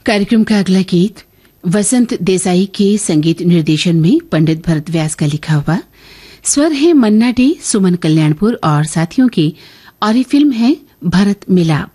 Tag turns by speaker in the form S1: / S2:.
S1: कार्यक्रम का अगला गीत वसंत देसाई के संगीत निर्देशन में पंडित भरत व्यास का लिखा हुआ। स्वर है मन्ना डे, सुमन कल्याणपुर और साथियों की, और ये फिल्म है भरत मिलाप।